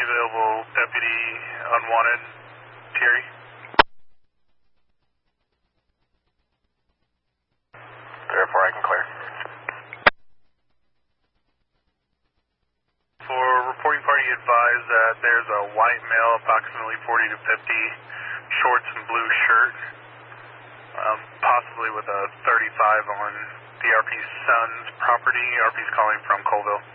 available deputy unwanted, Terry. Therefore, I can clear. For reporting party, advise that there's a white male, approximately 40 to 50, shorts and blue shirt, possibly with a 35 on the RP's son's property. RP's calling from Colville.